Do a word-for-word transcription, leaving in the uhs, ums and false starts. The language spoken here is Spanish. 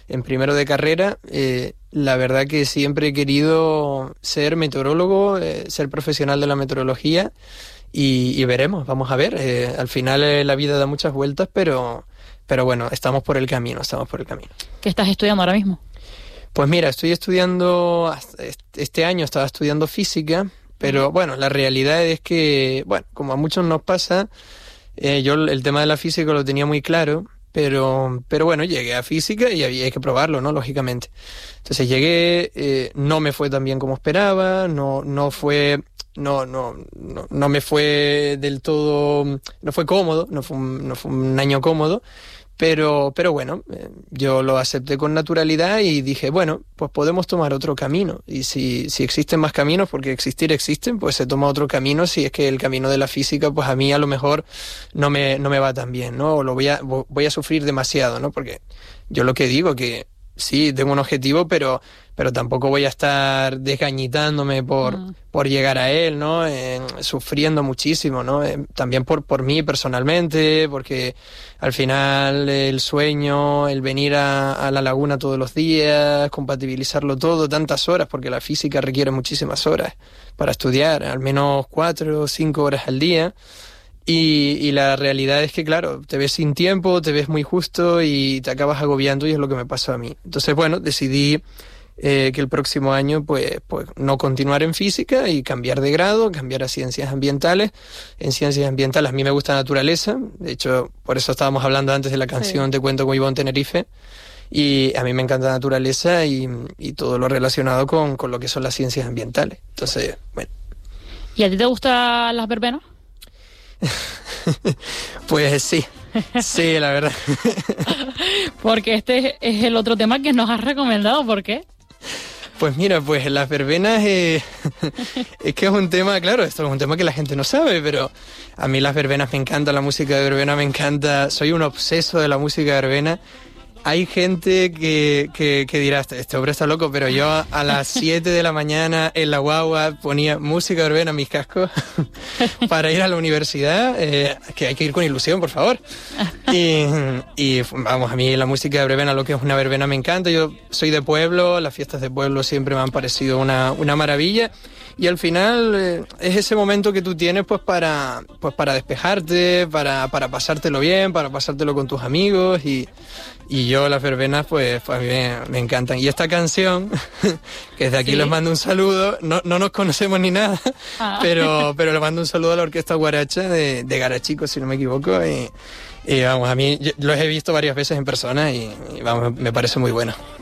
en primero de carrera. Eh, la verdad que siempre he querido ser meteorólogo, eh, ser profesional de la meteorología y, y veremos, vamos a ver. Eh, al final eh, la vida da muchas vueltas, pero, pero bueno, estamos por el camino, estamos por el camino. ¿Qué estás estudiando ahora mismo? Pues mira, estoy estudiando, este año estaba estudiando física, pero bueno, la realidad es que, bueno, como a muchos nos pasa, eh, yo el tema de la física lo tenía muy claro, pero, pero bueno, llegué a física y había que probarlo, ¿no? Lógicamente. Entonces llegué, eh, no me fue tan bien como esperaba, no, no fue, no, no, no, no me fue del todo, no fue cómodo, no fue un, no fue un año cómodo. Pero, pero bueno, eh, yo lo acepté con naturalidad y dije, bueno, pues podemos tomar otro camino. Y si, si existen más caminos, porque existir existen, pues se toma otro camino. Si es que el camino de la física, pues a mí a lo mejor no me, no me va tan bien, ¿no? O lo voy a, voy a sufrir demasiado, ¿no? Porque yo lo que digo, que sí, tengo un objetivo, pero, pero tampoco voy a estar desgañitándome por, mm. por llegar a él, ¿no? Eh, sufriendo muchísimo, ¿no? Eh, también por, por mí personalmente, porque al final el sueño, el venir a, a la laguna todos los días, compatibilizarlo todo, tantas horas, porque la física requiere muchísimas horas para estudiar, al menos cuatro o cinco horas al día. Y, y la realidad es que, claro, te ves sin tiempo, te ves muy justo y te acabas agobiando y es lo que me pasó a mí. Entonces, bueno, decidí eh, que el próximo año, pues, pues, no continuar en física y cambiar de grado, cambiar a ciencias ambientales. En ciencias ambientales a mí me gusta naturaleza. De hecho, por eso estábamos hablando antes de la canción, sí. Te cuento cómo iba en Tenerife. Y a mí me encanta la naturaleza y, y todo lo relacionado con, con lo que son las ciencias ambientales. Entonces, bueno. ¿Y a ti te gustan las verbenas? Pues sí, sí, la verdad. Porque este es el otro tema que nos has recomendado, ¿por qué? Pues mira, pues las verbenas eh, es que es un tema, claro, esto es un tema que la gente no sabe, pero a mí las verbenas me encanta, la música de verbena me encanta, soy un obseso de la música de verbena. Hay gente que, que, que dirá, este hombre está loco, pero yo a, a las siete de la mañana en la guagua ponía música verbena en mis cascos para ir a la universidad, eh, que hay que ir con ilusión, por favor. Y, y vamos, a mí la música de verbena, lo que es una verbena me encanta. Yo soy de pueblo, las fiestas de pueblo siempre me han parecido una, una maravilla. Y al final eh, es ese momento que tú tienes pues para, pues para despejarte, para, para pasártelo bien, para pasártelo con tus amigos y, y yo las verbenas pues, pues a mí me, me encantan. Y esta canción, que desde aquí sí. Les mando un saludo, no, no nos conocemos ni nada, ah. pero, pero le mando un saludo a la Orquesta Guaracha de, de Garachico, si no me equivoco, y, y vamos, a mí los he visto varias veces en persona y, y vamos, me parece muy bueno.